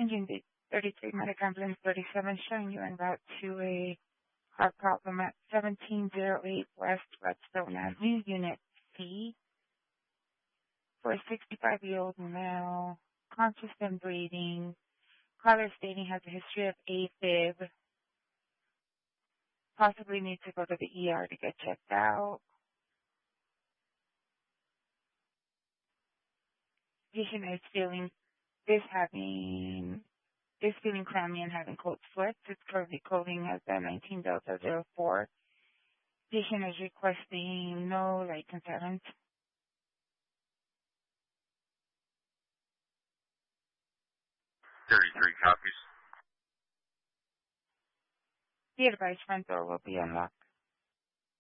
Engine 33, Medic Ambulance 37, showing you en route to a heart problem at 1708 West Redstone Avenue, Unit C, for a 65-year-old male, conscious and breathing. Caller stating has a history of AFib, possibly needs to go to the ER to get checked out. Patient is feeling clammy and having cold sweats. It's currently coding as a 19 Delta 04. Patient is requesting no light concerns. 33 copies. The advised front door will be unlocked.